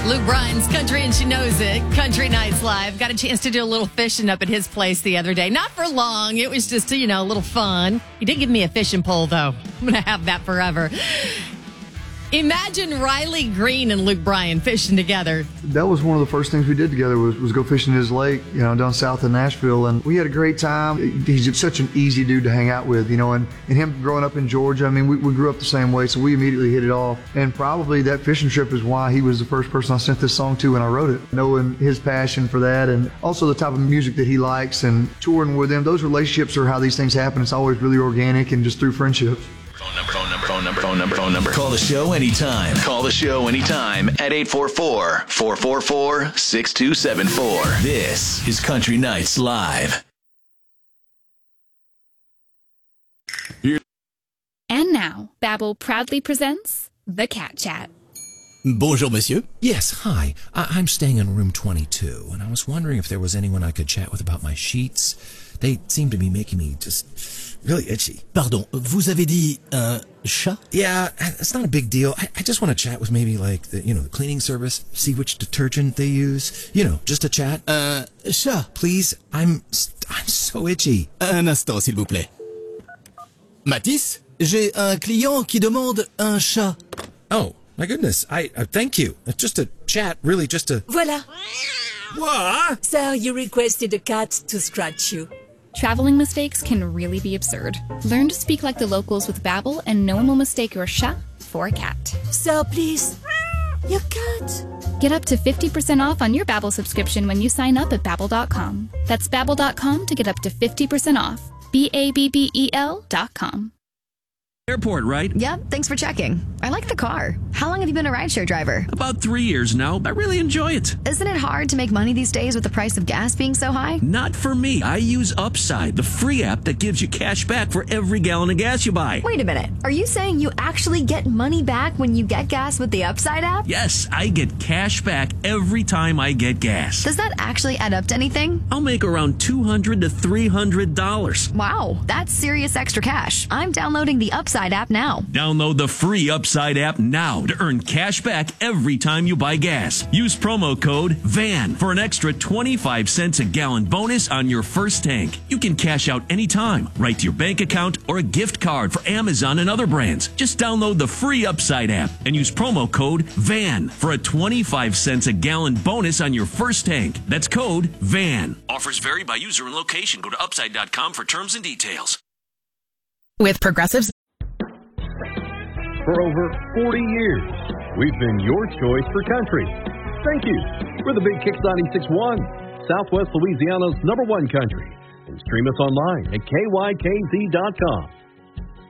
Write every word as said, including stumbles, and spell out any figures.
Luke Bryan's Country and She Knows It. Country Nights Live. Got a chance to do a little fishing up at his place the other day. Not for long. It was just, you know, a little fun. He did give me a fishing pole, though. I'm going to have that forever. Imagine Riley Green and Luke Bryan fishing together. That was one of the first things we did together was, was go fishing his lake, you know, down south of Nashville. And we had a great time. He's such an easy dude to hang out with, you know, and, and him growing up in Georgia, I mean, we, we grew up the same way, so we immediately hit it off. And probably that fishing trip is why he was the first person I sent this song to when I wrote it. Knowing his passion for that and also the type of music that he likes and touring with him, those relationships are how these things happen. It's always really organic and just through friendships. Phone number, phone number, phone number, phone number, phone number. Call the show anytime. Call the show anytime at eight four four, four four four, six two seven four. This is Country Nights Live. And now, Babbel proudly presents The Cat Chat. Bonjour, monsieur. Yes, hi. I- I'm staying in room twenty-two, and I was wondering if there was anyone I could chat with about my sheets. They seem to be making me just really itchy. Pardon, vous avez dit un chat? Yeah, it's not a big deal. I, I just want to chat with maybe like the, you know, the cleaning service, see which detergent they use. You know, just a chat. Un chat? Please, I'm I'm so itchy. Un instant, s'il vous plaît. Mathis, j'ai un client qui demande un chat. Oh, my goodness. I uh, thank you. It's just a chat, really, just a... Voila. What? Sir, you requested a cat to scratch you. Traveling mistakes can really be absurd. Learn to speak like the locals with Babbel, and no one will mistake your chat for a cat. Sir, please. Your cat. Get up to fifty percent off on your Babbel subscription when you sign up at Babbel dot com. That's Babbel dot com to get up to fifty percent off. B A B B E L dot com. Airport, right? Yep, thanks for checking. I like the car. How long have you been a rideshare driver? About three years now. I really enjoy it. Isn't it hard to make money these days with the price of gas being so high? Not for me. I use Upside, the free app that gives you cash back for every gallon of gas you buy. Wait a minute. Are you saying you actually get money back when you get gas with the Upside app? Yes, I get cash back every time I get gas. Does that actually add up to anything? I'll make around two hundred to three hundred dollars. Wow, that's serious extra cash. I'm downloading the Upside app now. Download the free Upside app now to earn cash back every time you buy gas. Use promo code V A N for an extra twenty-five cents a gallon bonus on your first tank. You can cash out anytime, right to your bank account, or a gift card for Amazon and other brands. Just download the free Upside app and use promo code V A N for a twenty-five cents a gallon bonus on your first tank. That's code V A N. Offers vary by user and location. Go to upside dot com for terms and details. With Progressive's For over forty years, we've been your choice for country. Thank you. We're the Big Kicks ninety-six point one, Southwest Louisiana's number one country. And stream us online at K Y K Z dot com.